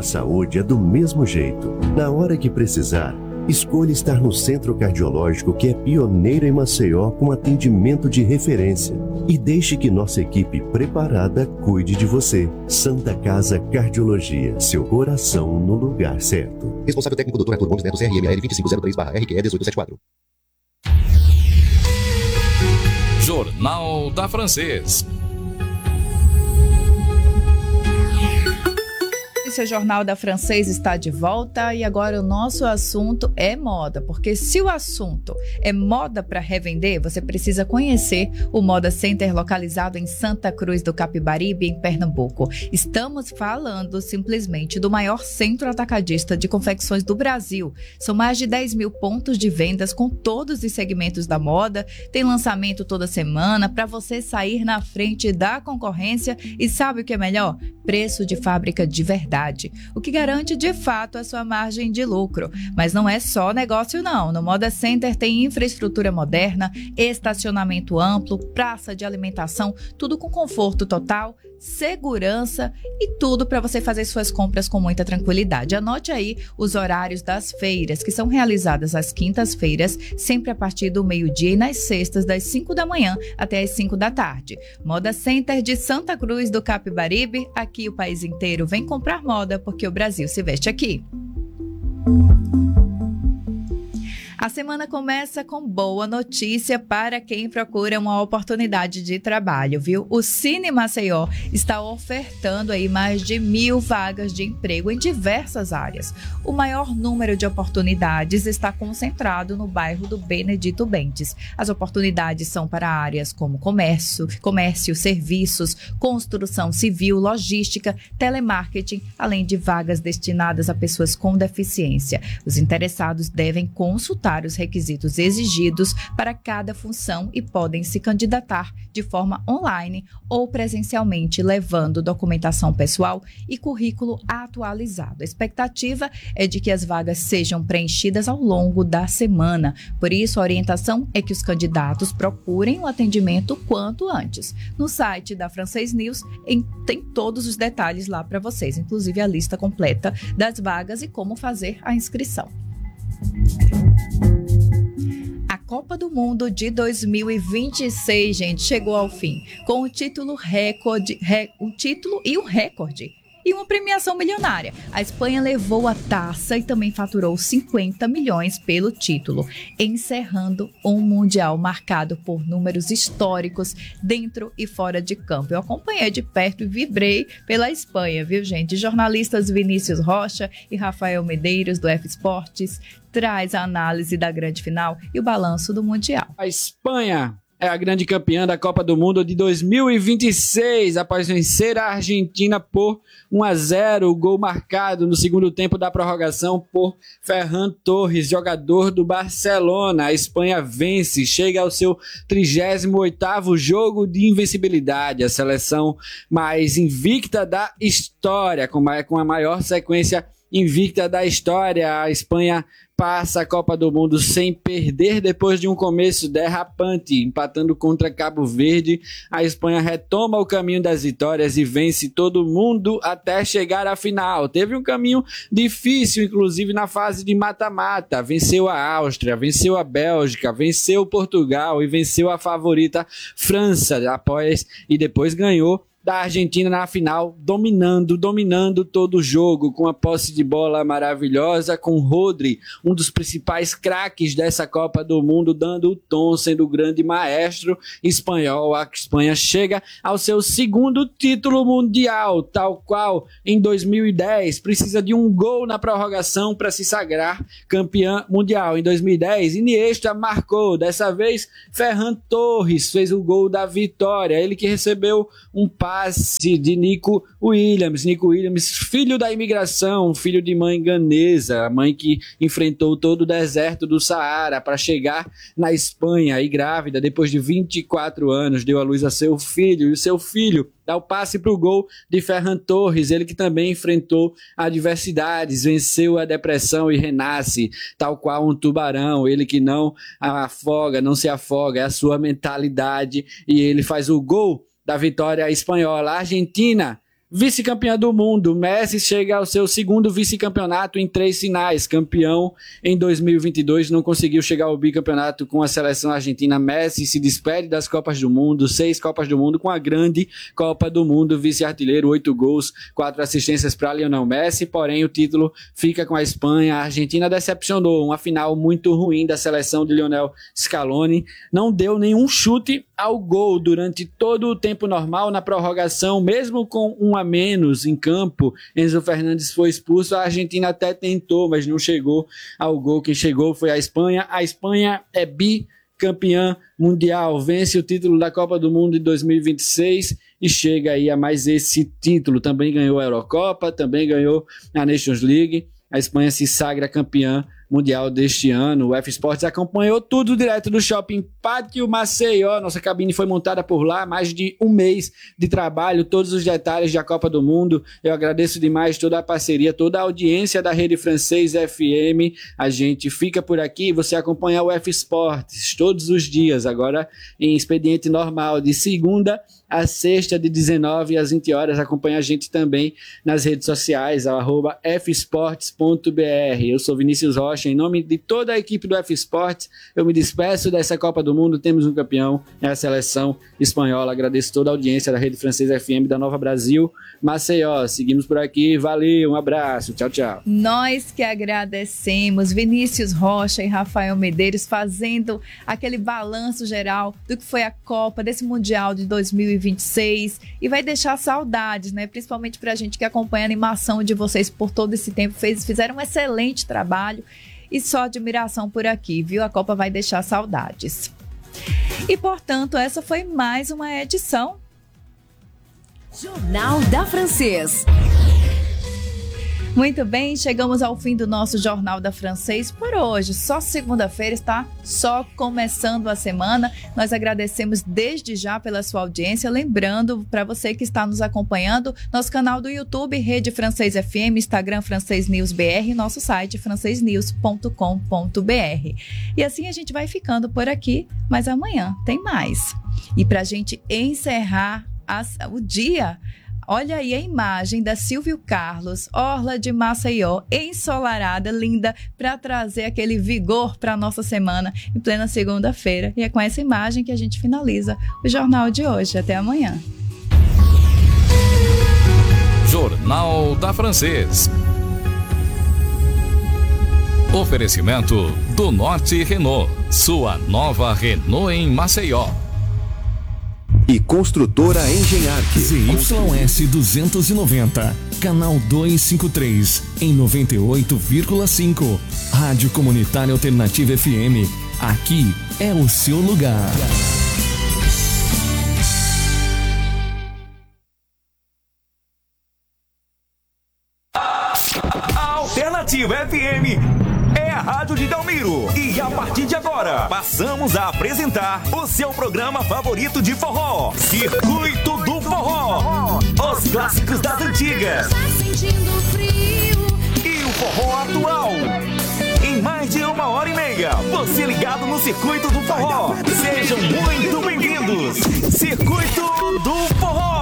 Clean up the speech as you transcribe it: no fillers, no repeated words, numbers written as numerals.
saúde é do mesmo jeito. Na hora que precisar, escolha estar no Centro Cardiológico, que é pioneiro em Maceió com atendimento de referência. E deixe que nossa equipe preparada cuide de você. Santa Casa Cardiologia, seu coração no lugar certo. Responsável técnico Dr. Arthur Gomes Neto, CRML 2503/RQE 1874. Jornal da Francês. O Jornal da Francês está de volta e agora o nosso assunto é moda, porque se o assunto é moda para revender, você precisa conhecer o Moda Center localizado em Santa Cruz do Capibaribe, em Pernambuco. Estamos falando simplesmente do maior centro atacadista de confecções do Brasil. São mais de 10 mil pontos de vendas com todos os segmentos da moda, tem lançamento toda semana para você sair na frente da concorrência e sabe o que é melhor? Preço de fábrica de verdade, o que garante de fato a sua margem de lucro. Mas não é só negócio não, no Moda Center tem infraestrutura moderna, estacionamento amplo, praça de alimentação, tudo com conforto total, segurança e tudo para você fazer suas compras com muita tranquilidade. Anote aí os horários das feiras, que são realizadas às quintas-feiras, sempre a partir do meio-dia e nas sextas, das 5 da manhã até as 5 da tarde. Moda Center de Santa Cruz do Capibaribe, aqui o país inteiro vem comprar moda porque o Brasil se veste aqui. A semana começa com boa notícia para quem procura uma oportunidade de trabalho, viu? O Cine Maceió está ofertando aí mais de 1.000 vagas de emprego em diversas áreas. O maior número de oportunidades está concentrado no bairro do Benedito Bentes. As oportunidades são para áreas como comércio, serviços, construção civil, logística, telemarketing, além de vagas destinadas a pessoas com deficiência. Os interessados devem consultar os requisitos exigidos para cada função e podem se candidatar de forma online ou presencialmente, levando documentação pessoal e currículo atualizado. A expectativa é de que as vagas sejam preenchidas ao longo da semana. Por isso, a orientação é que os candidatos procurem o atendimento quanto antes. No site da Francês News tem todos os detalhes lá para vocês, inclusive a lista completa das vagas e como fazer a inscrição. A Copa do Mundo de 2026, gente, chegou ao fim, com o título e o recorde. E uma premiação milionária. A Espanha levou a taça e também faturou 50 milhões pelo título, encerrando um mundial marcado por números históricos dentro e fora de campo. Eu acompanhei de perto e vibrei pela Espanha, viu, gente? Jornalistas Vinícius Rocha e Rafael Medeiros, do F Esportes, traz a análise da grande final e o balanço do mundial. A Espanha é a grande campeã da Copa do Mundo de 2026, após vencer a Argentina por 1-0, o gol marcado no segundo tempo da prorrogação por Ferran Torres, jogador do Barcelona. A Espanha vence, chega ao seu 38º jogo de invencibilidade, a seleção mais invicta da história, com a maior sequência invicta da história. A Espanha passa a Copa do Mundo sem perder depois de um começo derrapante, empatando contra Cabo Verde. A Espanha retoma o caminho das vitórias e vence todo mundo até chegar à final. Teve um caminho difícil, inclusive na fase de mata-mata. Venceu a Áustria, venceu a Bélgica, venceu Portugal e venceu a favorita França e depois ganhou da Argentina na final, dominando todo o jogo, com a posse de bola maravilhosa, com Rodri, um dos principais craques dessa Copa do Mundo, dando o tom, sendo o grande maestro espanhol. A Espanha chega ao seu segundo título mundial, tal qual em 2010, precisa de um gol na prorrogação para se sagrar campeã mundial. Em 2010, Iniesta marcou, dessa vez Ferran Torres fez o gol da vitória, ele que recebeu um passe de Nico Williams, filho da imigração, filho de mãe ganesa, a mãe que enfrentou todo o deserto do Saara para chegar na Espanha, e grávida, depois de 24 anos, deu à luz a seu filho, e o seu filho dá o passe para o gol de Ferran Torres, ele que também enfrentou adversidades, venceu a depressão e renasce, tal qual um tubarão, ele que não se afoga, é a sua mentalidade, e ele faz o gol da vitória espanhola. A Argentina Vice-campeã do mundo, Messi chega ao seu segundo vice-campeonato em 3 finais. Campeão em 2022, não conseguiu chegar ao bicampeonato com a seleção argentina. Messi se despede das Copas do Mundo, 6 Copas do Mundo, com a grande Copa do Mundo, vice-artilheiro, 8 gols, 4 assistências para Lionel Messi, porém o título fica com a Espanha. A Argentina decepcionou, uma final muito ruim da seleção de Lionel Scaloni, não deu nenhum chute ao gol durante todo o tempo normal. Na prorrogação, mesmo com 1 a menos em campo, Enzo Fernandes foi expulso. A Argentina até tentou, mas não chegou ao gol. Quem chegou foi a Espanha. A Espanha é bicampeã mundial, vence o título da Copa do Mundo de 2026 e chega aí a mais esse título. Também ganhou a Eurocopa, também ganhou a Nations League. A Espanha se sagra campeã mundial deste ano. O F-Sports acompanhou tudo direto do Shopping Pátio Maceió. Nossa cabine foi montada por lá, mais de 1 mês de trabalho, todos os detalhes da Copa do Mundo. Eu agradeço demais toda a parceria, toda a audiência da Rede Francês FM. A gente fica por aqui, você acompanha o F-Sports todos os dias, agora em expediente normal, de segunda a sexta, de 19 às 20 horas. Acompanha a gente também nas redes sociais, @fsports.br. Eu sou Vinícius Rocha, em nome de toda a equipe do F-Sports, eu me despeço dessa Copa do Mundo. Temos um campeão, é a seleção espanhola. Agradeço toda a audiência da Rede Francês FM da Nova Brasil, Maceió. Seguimos por aqui, valeu, um abraço, tchau, tchau. Nós que agradecemos, Vinícius Rocha e Rafael Medeiros, fazendo aquele balanço geral do que foi a Copa, desse Mundial de 2026, e vai deixar saudades, né? Principalmente pra gente que acompanha a animação de vocês por todo esse tempo, fizeram um excelente trabalho e só admiração por aqui, viu? A Copa vai deixar saudades. E, portanto, essa foi mais uma edição Jornal da Francês. Muito bem, chegamos ao fim do nosso Jornal da Francês por hoje. Só segunda-feira, está só começando a semana. Nós agradecemos desde já pela sua audiência. Lembrando, para você que está nos acompanhando, nosso canal do YouTube, Rede Francês FM, Instagram Francês News BR, nosso site francesnews.com.br. E assim a gente vai ficando por aqui, mas amanhã tem mais. E para a gente encerrar o dia, olha aí a imagem da Silvio Carlos, orla de Maceió, ensolarada, linda, para trazer aquele vigor para a nossa semana em plena segunda-feira. E é com essa imagem que a gente finaliza o jornal de hoje. Até amanhã. Jornal da Francês. Oferecimento do Norte Renault, sua nova Renault em Maceió. E Construtora Engenharque. ZYS 290, canal 253, em 98,5. Rádio Comunitária Alternativa FM. Aqui é o seu lugar. Alternativa FM é a rádio de Dalmiro. E a partir de agora, passamos a apresentar o seu programa favorito de forró, Circuito do Forró. Os clássicos das antigas e o forró atual. Em mais de 1h30, você ligado no Circuito do Forró. Sejam muito bem-vindos. Circuito do Forró.